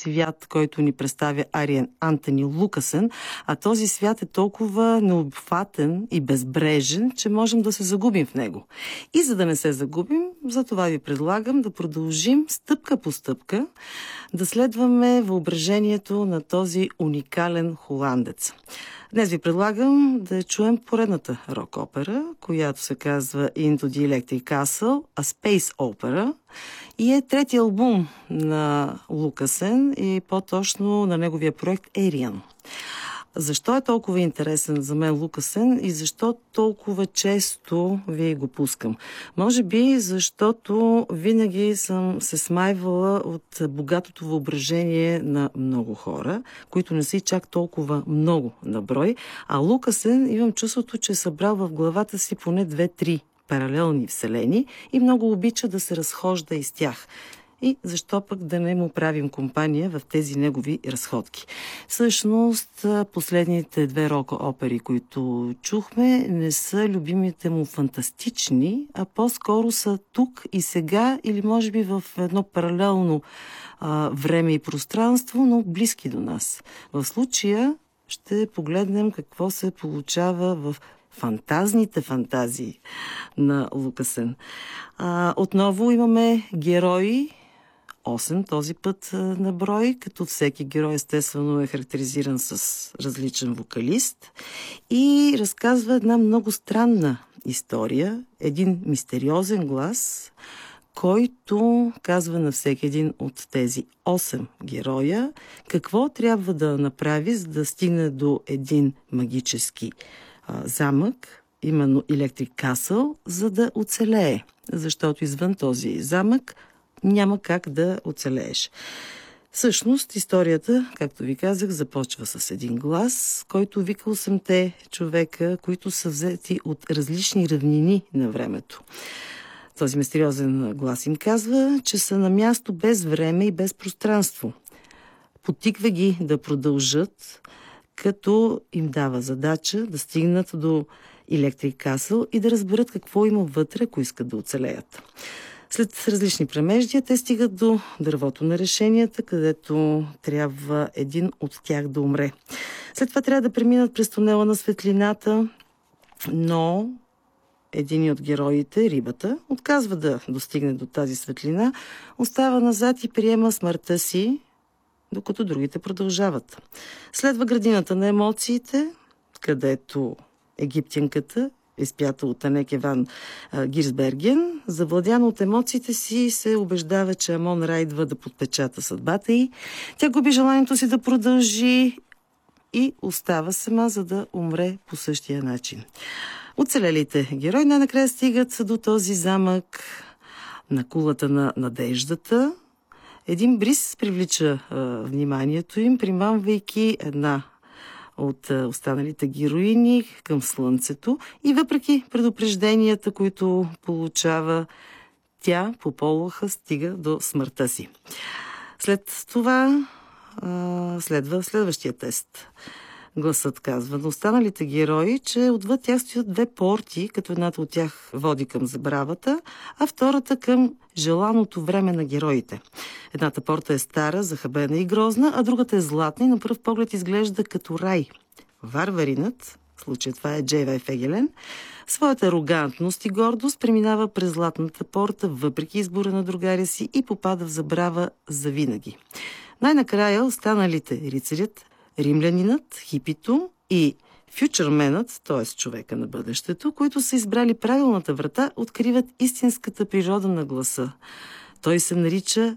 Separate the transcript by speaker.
Speaker 1: свят, който ни представя Ариан Антони Лукасен, а този свят е толкова необхватен и безбрежен, че можем да се загубим в него. И за да не се загубим, за това ви предлагам да продължим стъпка по стъпка, да следваме въображението на този уникален холандец. Днес ви предлагам да чуем поредната рок-опера, която се казва Into the Electric Castle, a Space Opera, и е третия албум на Лукасен и по-точно на неговия проект Ериан. Защо е толкова интересен за мен Лукасен и защо толкова често ви го пускам? Може би защото винаги съм се смайвала от богатото въображение на много хора, които не са и чак толкова много на брой, а Лукасен имам чувството, че е събрал в главата си поне 2-3 паралелни вселени и много обича да се разхожда из тях. И защо пък да не му правим компания в тези негови разходки? Всъщност, последните 2 рок-опери, които чухме, не са любимите му фантастични, а по-скоро са тук и сега или може би в едно паралелно време и пространство, но близки до нас. В случая ще погледнем какво се получава в фантазните фантазии на Лукасен. Отново имаме герои, 8 този път на брой, като всеки герой естествено е характеризиран с различен вокалист и разказва една много странна история, един мистериозен глас, който казва на всеки един от тези 8 героя какво трябва да направи, за да стигне до един магически замък, именно Electric Castle, за да оцелее. Защото извън този замък няма как да оцелееш. Всъщност, историята, както ви казах, започва с един глас, който вика 8-те човека, които са взети от различни равнини на времето. Този мистериозен глас им казва, че са на място без време и без пространство. Потиква ги да продължат, като им дава задача да стигнат до Electric Castle и да разберат какво има вътре, ако искат да оцелеят. След различни премеждия те стигат до дървото на решенията, където трябва един от тях да умре. След това трябва да преминат през тунела на светлината, но един от героите, рибата, отказва да достигне до тази светлина, остава назад и приема смъртта си, докато другите продължават. Следва градината на емоциите, където египтянката, изпята от Анеке ван Гирсберген, завладяна от емоциите си, се убеждава, че Амон Ра идва да подпечата съдбата й. Тя губи желанието си да продължи и остава сама, за да умре по същия начин. Оцелелите герои най-накрая стигат до този замък на кулата на надеждата. Един бриз привлича вниманието им, примамвайки една от останалите героини към слънцето и въпреки предупрежденията, които получава, тя по полуха стига до смъртта си. След това следва следващия тест. Гласът казва на останалите герои, че отвъд тях стоят 2 порти, като едната от тях води към забравата, а втората към желаното време на героите. Едната порта е стара, захабена и грозна, а другата е златна и на пръв поглед изглежда като рай. Варваринът, в случая това е Джей Фегелен, своята арогантност и гордост преминава през златната порта, въпреки избора на другаря си, и попада в забрава завинаги. Най-накрая останалите рицарят, римлянинът, хипито и фючерменът, т.е. човека на бъдещето, които са избрали правилната врата, откриват истинската природа на гласа. Той се нарича